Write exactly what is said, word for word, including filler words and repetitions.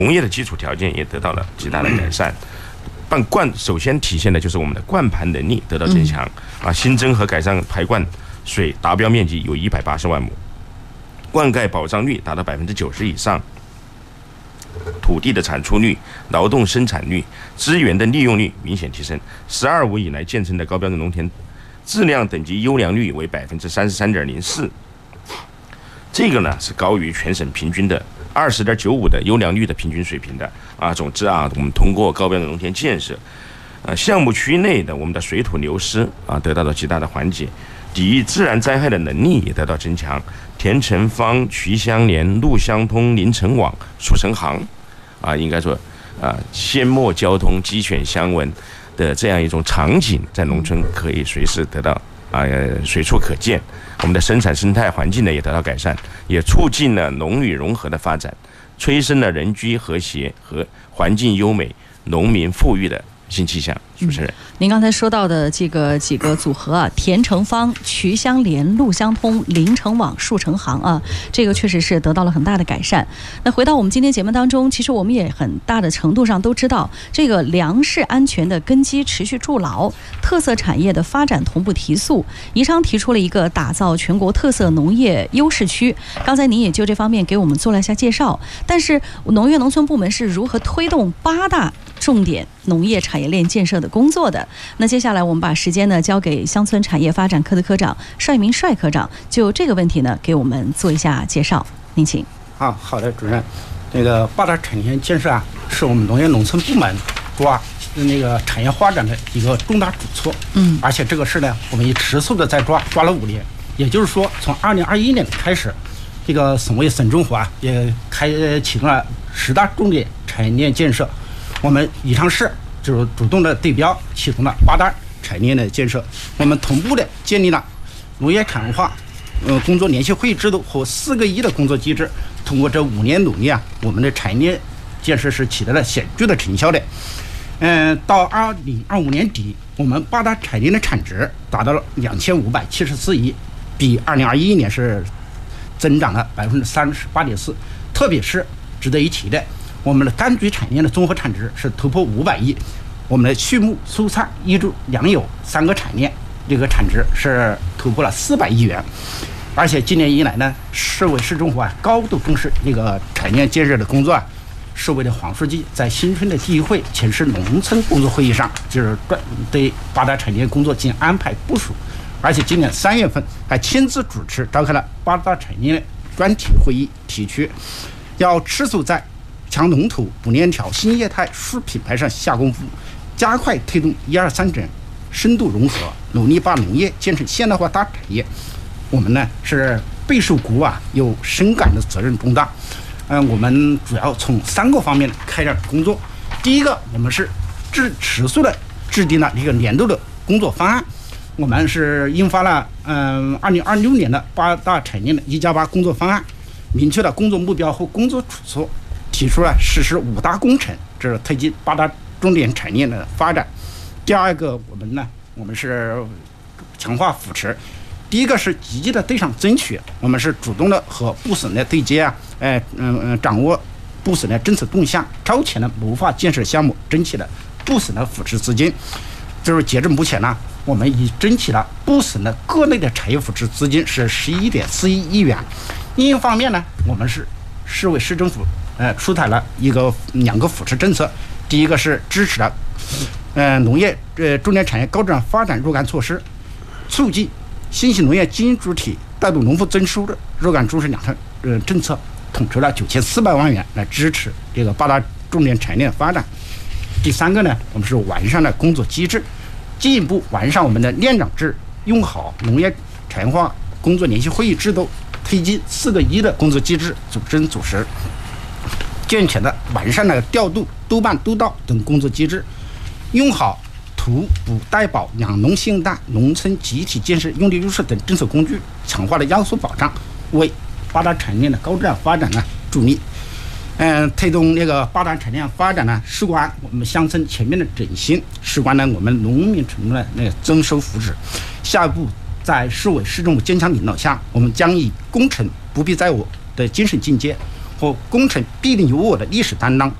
农业的基础条件也得到了极大的改善。办灌首先体现的就是我们的灌排能力得到增强啊，新增和改善排灌水达标面积有一百八十万亩，灌溉保障率达到百分之九十以上，土地的产出率、劳动生产率、资源的利用率明显提升。“十二五”以来建成的高标准农田质量等级优良率为百分之三十三点零四，这个呢是高于全省平均的二十点九五的优良率的平均水平的啊。总之啊，我们通过高标准农田建设，呃，项目区内的我们的水土流失啊得到了极大的缓解，抵御自然灾害的能力也得到增强。田城方、渠相连、路相通、邻城网、树城行，啊，应该说啊，阡陌交通、鸡犬相闻的这样一种场景，在农村可以随时得到啊随处可见。我们的生产生态环境呢也得到改善，也促进了农旅融合的发展，催生了人居和谐和环境优美、农民富裕的新气象。主持人、嗯， 您刚才说到的这个几个组合啊，田城方、渠相连、路相通、邻城网、树城行啊，这个确实是得到了很大的改善。那回到我们今天节目当中，其实我们也很大的程度上都知道，这个粮食安全的根基持续筑牢，特色产业的发展同步提速。宜昌提出了一个打造全国特色农业优势区，刚才您也就这方面给我们做了一下介绍。但是农业农村部门是如何推动八大重点农业产业链建设的工作的？那接下来我们把时间呢交给乡村产业发展科的科长帅明帅科长，就这个问题呢给我们做一下介绍，您请。 啊，好的，主任。那个八大产业链建设啊，是我们农业农村部门抓那个产业发展的一个重大举措。嗯，而且这个事呢，我们也持续的在抓，抓了五年。也就是说，从二零二一年开始，这个省委省政府啊也开启了十大重点产业链建设。我们宜昌市就是主动的对标启动了八大产业链的建设，我们同步的建立了农业产业化呃工作联席会议制度和四个一的工作机制。通过这五年努力啊，我们的产业链建设是取得了显著的成效的。嗯、呃，到二零二五年底，我们八大产业链的产值达到了两千五百七十四亿，比二零二一年是增长了百分之三十八点四。特别是值得一提的，我们的柑橘产业的综合产值是突破五百亿，我们的畜牧、蔬菜、一猪、粮油三个产业这个产值是突破了四百亿元。而且今年以来呢，市委市政府啊高度重视这个产业建设的工作啊。市委的黄书记在新春的第一会全市农村工作会议上，就是对八大产业工作进行安排部署，而且今年三月份还亲自主持召开了八大产业专题会议，提出要持续在强农土、补链条、新业态、数品牌上下功夫，加快推动一二三整深度融合，努力把农业建成现代化大产业。我们呢是备受鼓舞啊，有深感的责任重大。嗯，我们主要从三个方面开展工作。第一个，我们是制持续的制定了一个年度的工作方案。我们是印发了嗯二零二六年的八大产业的一加八工作方案，明确了工作目标和工作举措，提出了实施五大工程，这是推进八大重点产业的发展。第二个，我们呢，我们是强化扶持。第一个是积极的对上争取，我们是主动的和部省的对接啊，哎嗯嗯，掌握部省的政策动向，超前的谋划建设项目，争取了部省的扶持资金。就是截至目前呢，我们已争取了部省的各类的产业扶持资金是十一点四一亿元。另一方面呢，我们是市委市政府呃出台了一个两个扶持政策，第一个是支持了呃农业呃重点产业高质量发展若干措施，促进新型农业经营主体带动农户增收的若干重视两项呃政策，统筹了九千四百万元来支持这个八大重点产业链发展。第三个呢，我们是完善了工作机制，进一步完善我们的链长制，用好农业产业化工作联席会议制度，推进四个一的工作机制组织组织，健全的完善了调度、督办、督导等工作机制，用好土补带保、两农新大、农村集体建设用地优势等政策工具，强化了要素保障，为八大产业链的高质量发展呢助力。嗯，推动那个八大产业链发展呢，事关我们乡村全面的振兴，事关呢我们农民群众的那个增收福祉。下一步，在市委市政府坚强领导下，我们将以工程不必在我的精神境界， 和工程必定有我的历史担当。